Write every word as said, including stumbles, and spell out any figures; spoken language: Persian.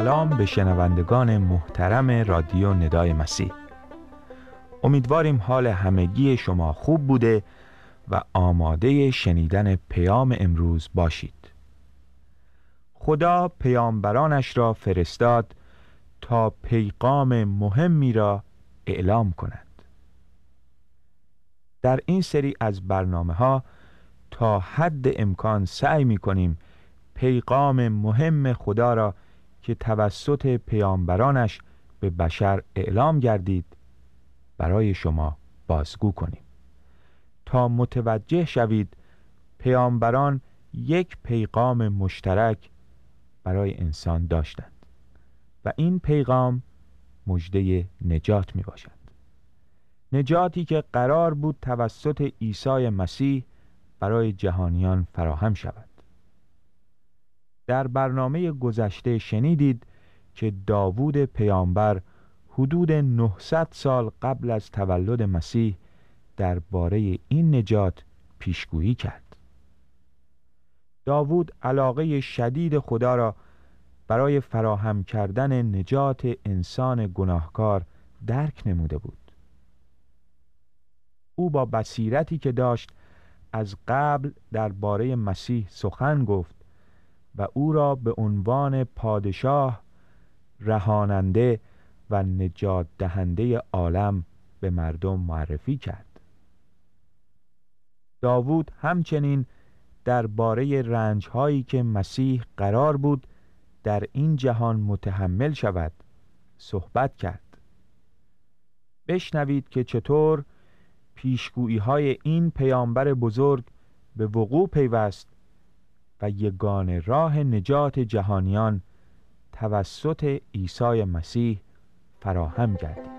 سلام به شنوندگان محترم رادیو ندای مسیح. امیدواریم حال همگی شما خوب بوده و آماده شنیدن پیام امروز باشید. خدا پیامبرانش را فرستاد تا پیغام مهمی را اعلام کند. در این سری از برنامه‌ها تا حد امکان سعی می‌کنیم پیغام مهم خدا را که توسط پیامبرانش به بشر اعلام گردید برای شما بازگو کنیم تا متوجه شوید پیامبران یک پیغام مشترک برای انسان داشتند و این پیغام مژده نجات می باشد. نجاتی که قرار بود توسط عیسی مسیح برای جهانیان فراهم شود. در برنامه گذشته شنیدید که داوود پیامبر حدود نهصد سال قبل از تولد مسیح درباره این نجات پیشگویی کرد. داوود علاقه شدید خدا را برای فراهم کردن نجات انسان گناهکار درک نموده بود. او با بصیرتی که داشت از قبل درباره مسیح سخن گفت و او را به عنوان پادشاه، رهاننده و نجات دهنده عالم به مردم معرفی کرد. داوود همچنین درباره رنج‌هایی که مسیح قرار بود در این جهان متحمل شود صحبت کرد. بشنوید که چطور پیشگویی‌های این پیامبر بزرگ به وقوع پیوست و یگانه راه نجات جهانیان توسط عیسی مسیح فراهم گردید.